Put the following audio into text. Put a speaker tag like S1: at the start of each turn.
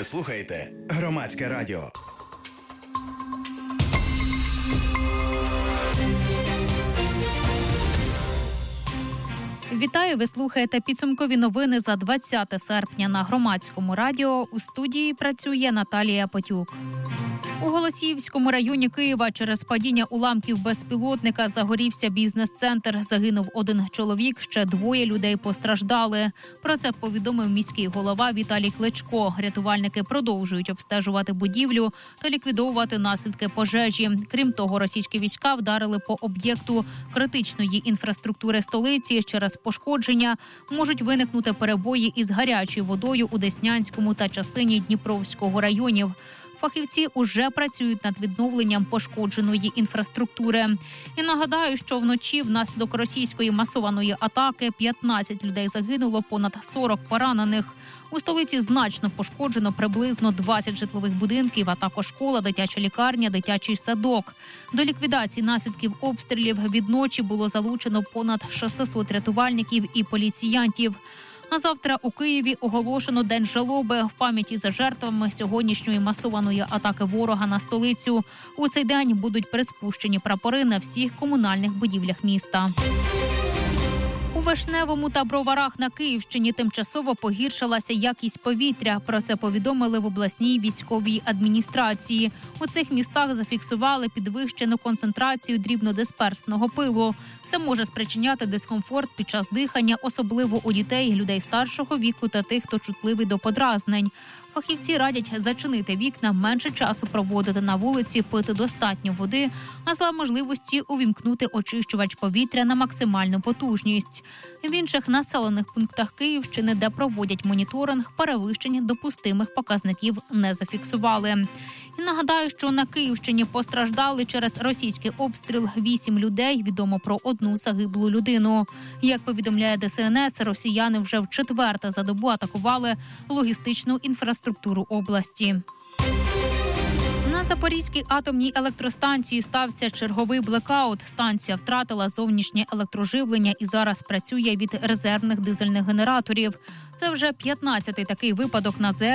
S1: Ви слухаєте Громадське радіо.
S2: Вітаю, ви слухаєте підсумкові новини за 20 серпня на Громадському радіо. У студії працює Наталія Потюк. У Голосіївському районі Києва через падіння уламків безпілотника загорівся бізнес-центр. Загинув один чоловік, ще 2 людей постраждали. Про це повідомив міський голова Віталій Кличко. Рятувальники продовжують обстежувати будівлю та ліквідовувати наслідки пожежі. Крім того, російські війська вдарили по об'єкту критичної інфраструктури столиці. Через пошкодження можуть виникнути перебої із гарячою водою у Деснянському та частині Дніпровського районів. Фахівці уже працюють над відновленням пошкодженої інфраструктури. І нагадаю, що вночі внаслідок російської масованої атаки 15 людей загинуло, понад 40 поранених. У столиці значно пошкоджено приблизно 20 житлових будинків, а також школа, дитяча лікарня, дитячий садок. До ліквідації наслідків обстрілів від ночі було залучено понад 600 рятувальників і поліціянтів. А завтра у Києві оголошено День жалоби в пам'яті за жертвами сьогоднішньої масованої атаки ворога на столицю. У цей день будуть приспущені прапори на всіх комунальних будівлях міста. У Вишневому та Броварах на Київщині тимчасово погіршилася якість повітря. Про це повідомили в обласній військовій адміністрації. У цих містах зафіксували підвищену концентрацію дрібнодисперсного пилу. Це може спричиняти дискомфорт під час дихання, особливо у дітей, людей старшого віку та тих, хто чутливий до подразнень. Фахівці радять зачинити вікна, менше часу проводити на вулиці, пити достатньо води, а за можливості увімкнути очищувач повітря на максимальну потужність. В інших населених пунктах Київщини, де проводять моніторинг, перевищень допустимих показників не зафіксували. І нагадаю, що на Київщині постраждали через російський обстріл 8 людей, відомо про 1 загиблу людину. Як повідомляє ДСНС, росіяни вже в-4 за добу атакували логістичну інфраструктуру області. На Запорізькій атомній електростанції стався черговий блекаут. Станція втратила зовнішнє електроживлення і зараз працює від резервних дизельних генераторів. Це вже 15-й такий випадок на ЗАЕС